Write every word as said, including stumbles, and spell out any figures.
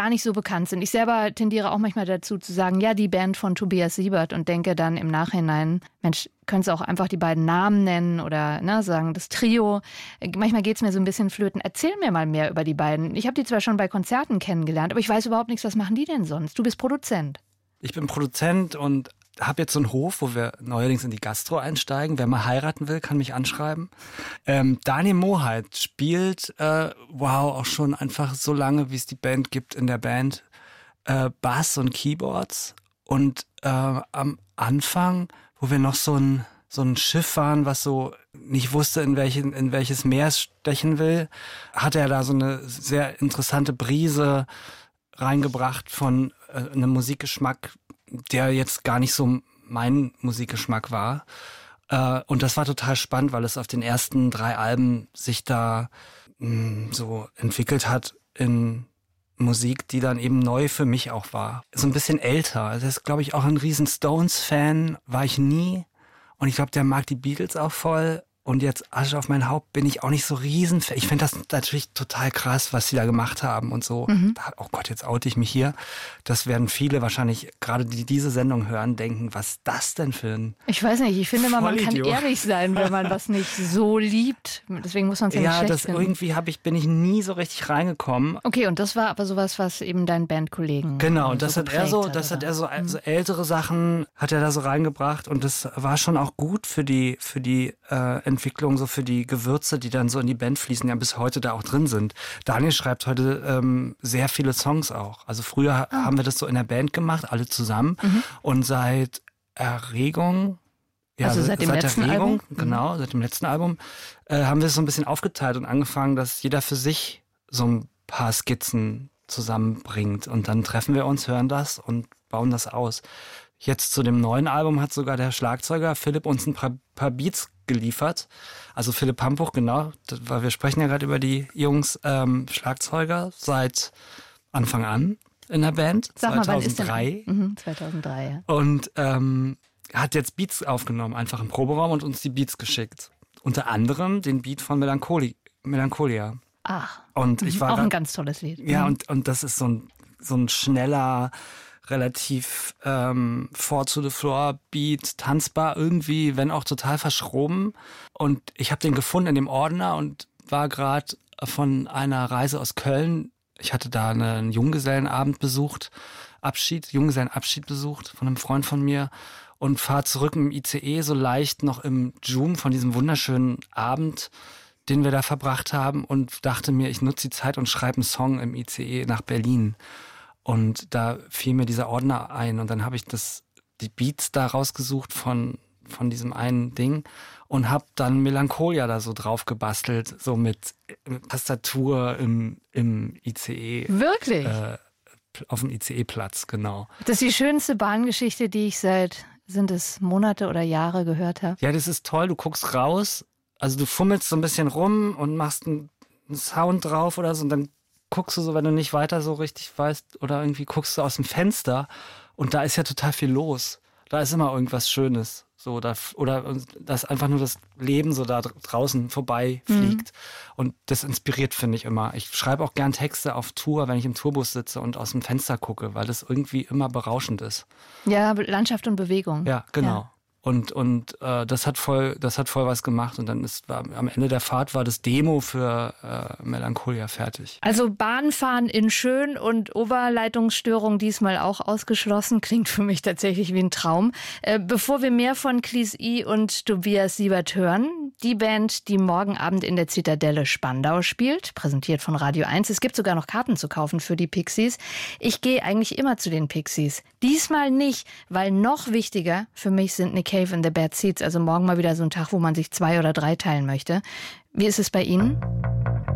gar nicht so bekannt sind. Ich selber tendiere auch manchmal dazu zu sagen, ja, die Band von Tobias Siebert und denke dann im Nachhinein, Mensch, könntest du auch einfach die beiden Namen nennen oder ne, sagen, das Trio. Manchmal geht es mir so ein bisschen flöten. Erzähl mir mal mehr über die beiden. Ich habe die zwar schon bei Konzerten kennengelernt, aber ich weiß überhaupt nichts, was machen die denn sonst? Du bist Produzent. Ich bin Produzent und habe jetzt so einen Hof, wo wir neuerdings in die Gastro einsteigen. Wer mal heiraten will, kann mich anschreiben. Ähm, Daniel Moheit spielt, äh, wow, auch schon einfach so lange, wie es die Band gibt, in der Band, äh, Bass und Keyboards. Und äh, am Anfang, wo wir noch so ein, so ein Schiff waren, was so nicht wusste, in, welchen, in welches Meer es stechen will, hat er da so eine sehr interessante Brise reingebracht von äh, einem Musikgeschmack, der jetzt gar nicht so mein Musikgeschmack war. Äh, und das war total spannend, weil es auf den ersten drei Alben sich da mh, so entwickelt hat in Musik, die dann eben neu für mich auch war. So ein bisschen älter. Also das ist, glaube ich, auch ein riesen Stones-Fan, war ich nie. Und ich glaube, der mag die Beatles auch voll. Und jetzt Asche auf mein Haupt bin ich auch nicht so riesen. Ich finde das natürlich total krass, was sie da gemacht haben und so. Mhm. Oh Gott, jetzt oute ich mich hier. Das werden viele wahrscheinlich, gerade die diese Sendung hören, denken, was ist das denn für ein Ich weiß nicht, ich finde immer, man kann ehrlich sein, wenn man was nicht so liebt. Deswegen muss man es ja, ja nicht schlecht das finden. Irgendwie hab ich, bin ich nie so richtig reingekommen. Okay, und das war aber sowas, was eben deinen Bandkollegen Genau, und das so hat er so, hat, das oder? hat er so, so ältere Sachen, hat er da so reingebracht und das war schon auch gut für die, für die äh, Entwicklung, so für die Gewürze, die dann so in die Band fließen, ja bis heute da auch drin sind. Daniel schreibt heute ähm, sehr viele Songs auch. Also früher oh. haben wir das so in der Band gemacht, alle zusammen. Mhm. Und seit Erregung, ja, also seit dem seit letzten Erregung, Album? genau, seit dem letzten Album, äh, haben wir es so ein bisschen aufgeteilt und angefangen, dass jeder für sich so ein paar Skizzen zusammenbringt. Und dann treffen wir uns, hören das und bauen das aus. Jetzt zu dem neuen Album hat sogar der Schlagzeuger Philipp uns ein paar, paar Beats geliefert. Also Philipp Hampuch, genau, weil wir sprechen ja gerade über die Jungs, ähm, Schlagzeuger seit Anfang an in der Band. Sag mal, zweitausenddrei. Wann ist denn? Mhm, zweitausenddrei, ja. Und ähm, hat jetzt Beats aufgenommen, einfach im Proberaum und uns die Beats geschickt. Unter anderem den Beat von Melancholi- Melancholia. Ach, und ich war auch da, ein ganz tolles Lied. Ja, mhm. und, und das ist so ein, so ein schneller, relativ ähm, four to the floor Beat, tanzbar irgendwie, wenn auch total verschroben. Und ich habe den gefunden in dem Ordner und war gerade von einer Reise aus Köln. Ich hatte da einen Junggesellenabend besucht, Abschied, Junggesellenabschied besucht von einem Freund von mir und fahre zurück im I C E so leicht noch im Joom von diesem wunderschönen Abend, den wir da verbracht haben und dachte mir, ich nutze die Zeit und schreibe einen Song im I C E nach Berlin. Und da fiel mir dieser Ordner ein und dann habe ich das, die Beats da rausgesucht von, von diesem einen Ding und habe dann Melancholia da so drauf gebastelt, so mit Tastatur im, im I C E. Wirklich? Äh, auf dem I C E-Platz, genau. Das ist die schönste Bahngeschichte, die ich seit, sind es Monate oder Jahre gehört habe. Ja, das ist toll, du guckst raus, also du fummelst so ein bisschen rum und machst einen, einen Sound drauf oder so und dann guckst du so, wenn du nicht weiter so richtig weißt oder irgendwie guckst du aus dem Fenster und da ist ja total viel los. Da ist immer irgendwas Schönes. So, da, oder dass einfach nur das Leben so da draußen vorbei fliegt. Mhm. Und das inspiriert, finde ich immer. Ich schreibe auch gern Texte auf Tour, wenn ich im Tourbus sitze und aus dem Fenster gucke, weil das irgendwie immer berauschend ist. Ja, Landschaft und Bewegung. Ja, genau. Ja. Und, und äh, das hat voll, das hat voll was gemacht. Und dann ist war, am Ende der Fahrt war das Demo für äh, Melancholia fertig. Also Bahnfahren in schön und Oberleitungsstörung diesmal auch ausgeschlossen. Klingt für mich tatsächlich wie ein Traum. Äh, bevor wir mehr von Clis I und Tobias Siebert hören, die Band, die morgen Abend in der Zitadelle Spandau spielt, präsentiert von Radio eins. Es gibt sogar noch Karten zu kaufen für die Pixies. Ich gehe eigentlich immer zu den Pixies. Diesmal nicht, weil noch wichtiger für mich sind Nick Cave in the Bad Seeds. Also morgen mal wieder so ein Tag, wo man sich zwei oder drei teilen möchte. Wie ist es bei Ihnen?